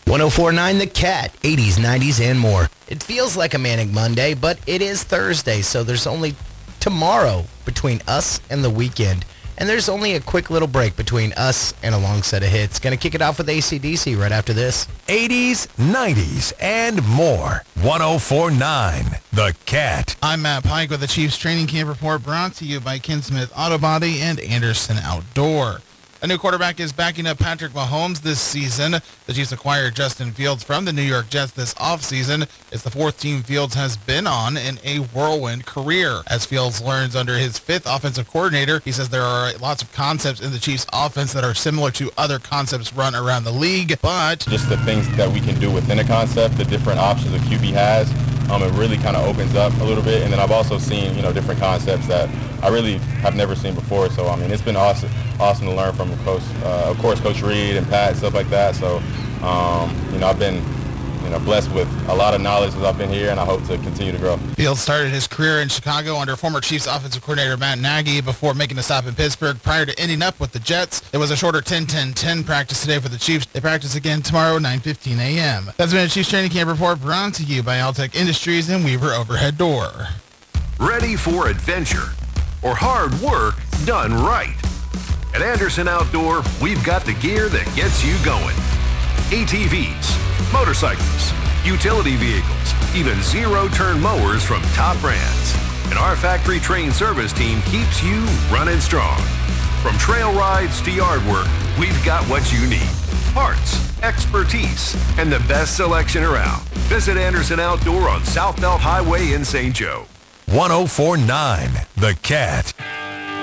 1049 The Cat, 80s, 90s, and more. It feels like a manic Monday, but it is Thursday, so there's only tomorrow between us and the weekend. And there's only a quick little break between us and a long set of hits. Going to kick it off with AC/DC right after this. 80s, 90s, and more. 1049 The Cat. I'm Matt Pike with the Chiefs Training Camp Report, brought to you by Ken Smith Auto Body and Anderson Outdoor. A new quarterback is backing up Patrick Mahomes this season. The Chiefs acquired Justin Fields from the New York Jets this offseason. It's the fourth team Fields has been on in a whirlwind career. As Fields learns under his fifth offensive coordinator, he says there are lots of concepts in the Chiefs offense that are similar to other concepts run around the league, but just the things that we can do within a concept, the different options a QB has, it really kind of opens up a little bit. And then I've also seen, different concepts that I really have never seen before. So, it's been awesome to learn from Coach, of course, Coach Reed and Pat, stuff like that. So, I've been, blessed with a lot of knowledge as I've been here, and I hope to continue to grow. Fields started his career in Chicago under former Chiefs offensive coordinator Matt Nagy before making a stop in Pittsburgh prior to ending up with the Jets. It was a shorter 10-10-10 practice today for the Chiefs. They practice again tomorrow, 9:15 a.m. That's been a Chiefs Training Camp Report brought to you by Altech Industries and Weaver Overhead Door. Ready for adventure or hard work done right? At Anderson Outdoor, we've got the gear that gets you going. ATVs, motorcycles, utility vehicles, even zero-turn mowers from top brands. And our factory-trained service team keeps you running strong. From trail rides to yard work, we've got what you need. Parts, expertise, and the best selection around. Visit Anderson Outdoor on South Belt Highway in St. Joe. 1049 The Cat.